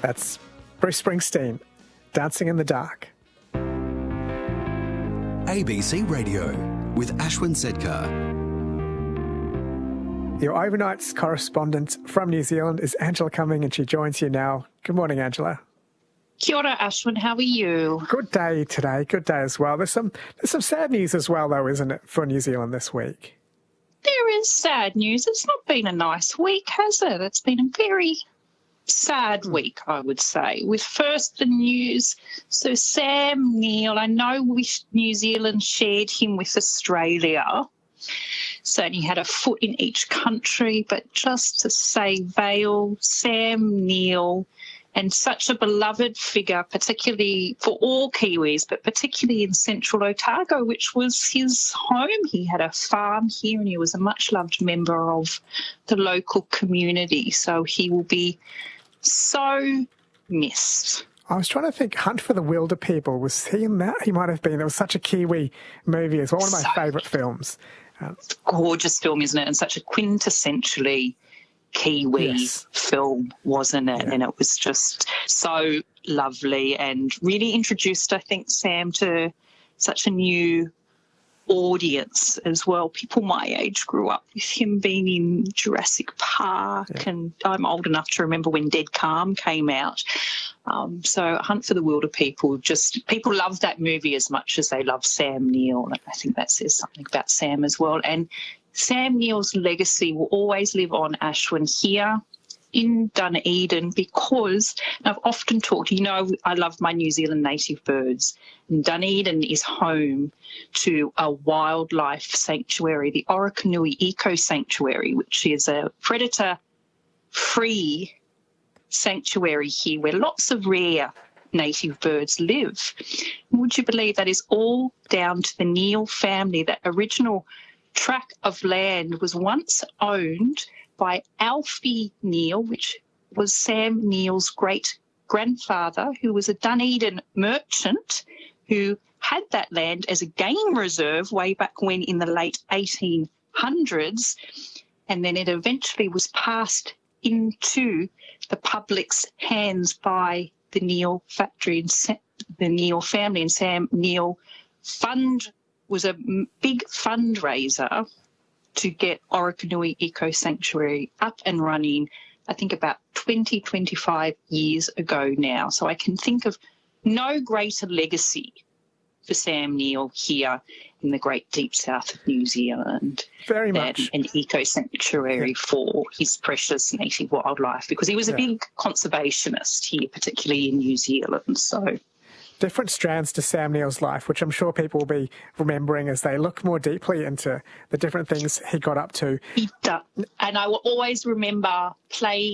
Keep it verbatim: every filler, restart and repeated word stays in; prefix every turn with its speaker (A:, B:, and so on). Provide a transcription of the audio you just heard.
A: That's Bruce Springsteen, Dancing in the Dark.
B: A B C Radio with Ashwin Sedkar.
A: Your overnights correspondent from New Zealand is Angela Cumming, and she joins you now. Good morning, Angela.
C: Kia ora, Ashwin. How are you?
A: Good day today. Good day as well. There's some there's some sad news as well, though, isn't it, for New Zealand this week?
C: There is sad news. It's not been a nice week, has it? It's been a very sad week, I would say. With first the news, so Sam Neill, I know we, New Zealand shared him with Australia, so he had a foot in each country, but just to say Vale, Sam Neill, and such a beloved figure, particularly for all Kiwis, but particularly in central Otago, which was his home. He had a farm here and he was a much-loved member of the local community. So he will be so missed.
A: I was trying to think, Hunt for the Wilder People, was he in that? He might have been. It was such a Kiwi movie as well, one of my so, favourite films. Um,
C: gorgeous film, isn't it? And such a quintessentially Kiwi yes. film, wasn't it? Yeah. And it was just so lovely and really introduced, I think, Sam to such a new audience as well. People my age grew up with him being in Jurassic Park, yeah. and I'm old enough to remember when Dead Calm came out. Um, so Hunt for the Wilder People, just people love that movie as much as they love Sam Neill. And I think that says something about Sam as well. And Sam Neill's legacy will always live on, Ashwin, here in Dunedin, because I've often talked, you know, I love my New Zealand native birds. And Dunedin is home to a wildlife sanctuary, the Orokonui Eco Sanctuary, which is a predator-free sanctuary here where lots of rare native birds live. And would you believe that is all down to the Neill family? That original tract of land was once owned by Alfie Neill, which was Sam Neill's great-grandfather, who was a Dunedin merchant who had that land as a game reserve way back when in the late eighteen hundreds, and then it eventually was passed into the public's hands by the Neill factory and the Neill family, and Sam Neill fund was a big fundraiser to get Orokonui Eco Sanctuary up and running, I think about twenty, twenty-five years ago now. So I can think of no greater legacy for Sam Neill here in the great deep south of New Zealand.
A: Very much.
C: An eco sanctuary yeah. for his precious native wildlife, because he was a yeah. big conservationist here, particularly in New Zealand. So
A: different strands to Sam Neill's life, which I'm sure people will be remembering as they look more deeply into the different things he got up to.
C: He does. And I will always remember playing